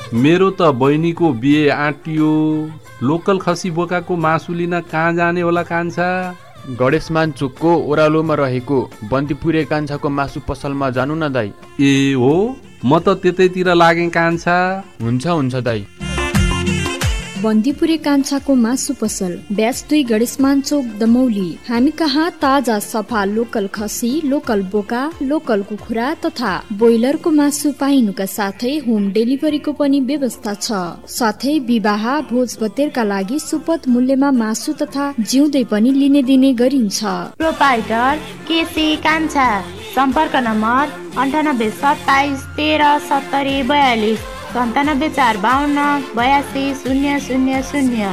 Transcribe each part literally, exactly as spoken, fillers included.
मेरो त बहिनीको बिहे आँटियो। लोकल खसी बोकाको मासु लिन कहाँ जाने होला कान्छा? गणेशमान चोकको ओह्रालोमा रहेको बन्दीपुरे कान्छाको मासु पसलमा जानु न दाई। ए हो, म त त्यतैतिर लागेँ कान्छा। हुन्छ हुन्छ दाई। बन्दीपुरे कान्छाको मासु पसल, ब्यास दुई गणेशमान चोक दमौली। हामी कहाँ ताजा सफा लोकल खसी, लोकल बोका, लोकल कुखुरा तथा ब्रोइलरको मासु पाइनुका साथै होम डेलिभरीको पनि व्यवस्था छ। साथै विवाह भोज भतेरका लागि सुपथ मूल्यमा मासु तथा जिउँदै पनि लिने दिने गरिन्छ। प्रोपाइटर केसी कान्छा, सम्पर्क नम्बर अन्ठानब्बे सत्ताइस तेह्र सत्तरी बयालिस सन्तानब्बे चार बाहन्न बयासी शून्य शून्य शून्य।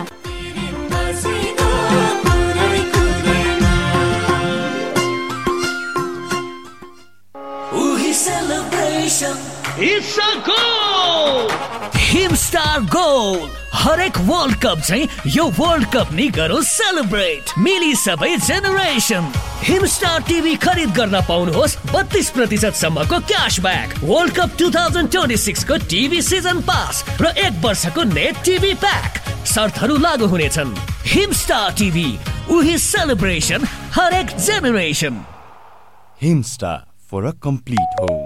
हिमस्टार गोल, हरेक वर्ल्ड कप चाहिँ यो वर्ल्ड कप नि गरौँ सेलिब्रेट। मिली सबै जेनेरेसन। हिमस्टार टिभी खरिद गर्न पाउनुहोस् बत्तीस प्रतिशत सम्मको cashback, world cup two thousand twenty six को टिभी सिजन पास र एक वर्षको नेट टिभी प्याक। शर्तहरू लागू हुनेछन्। हिमस्टार टिभी, उही सेलिब्रेसन, हरेक generation. Himstar for a complete home.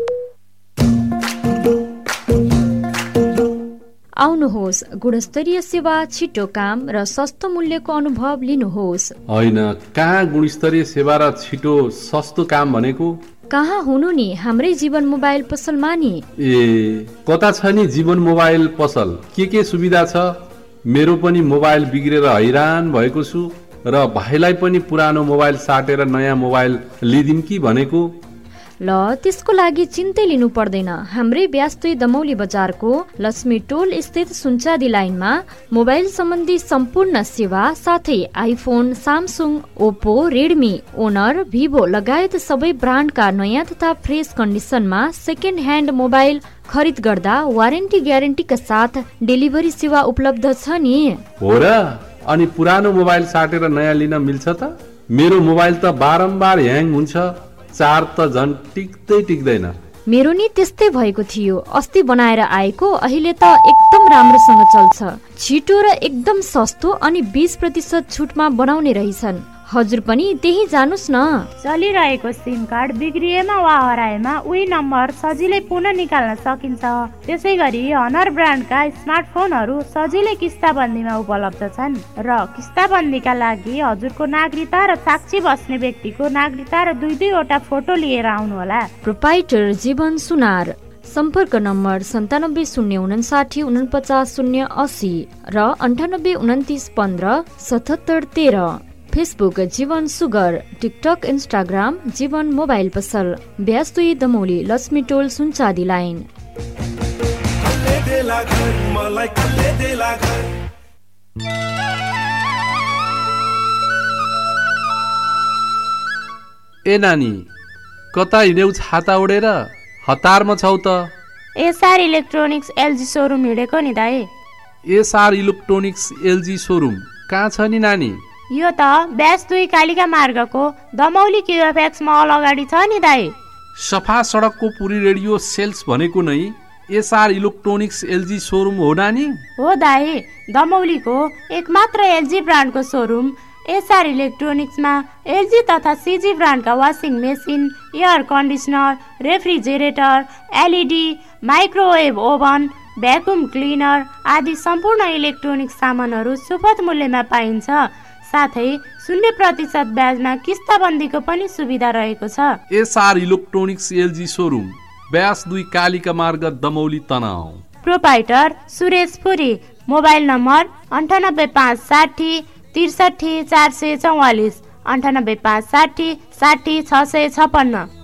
आउनुहोस्, गुणस्तरीय सेवा, छिटो काम र सस्तो मूल्यको अनुभव लिनुहोस्। होइन, कहाँ गुणस्तरीय सेवा र छिटो सस्तो काम भनेको? कहाँ हुनु नि, हाम्रै जीवन मोबाइल पसलमा नि। ए, कता छ नि जीवन मोबाइल पसल? के के सुविधा छ? मेरो पनि मोबाइल बिग्रेर हैरान भएको छु र भाइलाई पनि पुरानो मोबाइल साटेर नयाँ मोबाइल लिदिम कि भनेको। ल, त्यसको लागि चिन्तै लिनु पर्दैन। हाम्रै ब्यास्तै दमौली बजारको लक्ष्मी टोल स्थित सुनचादी लाइनमा मोबाइल सम्बन्धी सम्पूर्ण सेवा, साथै iPhone, Samsung, Oppo, Redmi, owner, Vivo लगायत सबै ब्रान्डका नयाँ तथा फ्रेस कन्डिसनमा सेकेन्ड ह्यान्ड मोबाइल खरिद गर्दा वारेन्टी ग्यारेन्टीका साथ डेलिभरी सेवा उपलब्ध छ नि। हो र? अनि पुरानो मोबाइल साटेर नयाँ लिन मिल्छ त? मेरो मोबाइल त बारम्बार ह्याङ हुन्छ, चार्ज त झन् टिक्दै टिक्दैन। मेरो नि त्यस्तै भएको थियो। अस्ति बनाएर आएको, अहिले त एकदम राम्रोसँग चल्छ। छिटो र एकदम सस्तो अनि बीस प्रतिशत छुटमा बनाउने रहेछन्। हजुर पनि त्यही जानुस् न। चलिरहेको सिम कार्ड बिग्रिएमा वा हराएमा उही नम्बर सजिलै पुनः निकाल्न सकिन्छ। त्यसै गरी हनर ब्रान्डका स्मार्टफोनहरू सजिलै किस्ताबन्दीमा उपलब्ध छन् र किस्ताबन्दीका लागि हजुरको नागरिकता र साक्षी बस्ने व्यक्तिको नागरिकता र दुई दुईवटा फोटो लिएर आउनुहोला। प्रोपाइटर जीवन सुनार, सम्पर्क नम्बर सन्तानब्बे शून्य उनासाठी उनपचास शून्य असी र अन्ठानब्बे उन्तिस पन्ध्र सतहत्तर तेह्र। फेसबुक जीवन सुगर, टिकटक, इन्स्टाग्राम जीवन मोबाइल पसल, ब्यास्तुई दमौली, लक्ष्मी टोल, सुनचादी लाइन। ए नानी, कता हिँड्यौ छाता ओढेर? हतारमा छौ त? एसआर इलेक्ट्रोनिक्स एलजी सोरुम हिँडेको नि दाइ। एसआर इलेक्ट्रोनिक्स एलजी सोरुम कहाँ छ नि नानी? यो त ब्यास दुई कालिका मार्गको दमौली क्युएफएक्स मल अगाडि छ नि दाइ। सफा सडकको पुरी रेडियो सेल्स भनेको नै एसआर इलेक्ट्रोनिक्स एलजी सोरुम हो नानी? हो दाइ, दमौलीको एकमात्र एलजी ब्रान्डको सोरुम एसआर इलेक्ट्रोनिक्समा एलजी तथा सिजी ब्रान्डका washing machine, air conditioner, refrigerator, LED, microwave oven, vacuum cleaner आदि सम्पूर्ण इलेक्ट्रोनिक सामानहरू सुपथ मूल्यमा पाइन्छ। साथै शून्य प्रतिशत ब्याजमा किस्ताबन्दीको पनि सुविधा रहेको छ। SR electronics LG showroom, bash दुई कालिका मार्ग, दमौली, तनाव। प्रोपाइटर सुरेश पुरी, मोबाइल नम्बर अन्ठानब्बे पाँच साठी त्रिसठी चार सय चौवालिस, अन्ठानब्बे पाँच साठी साठी छ सय छपन्न।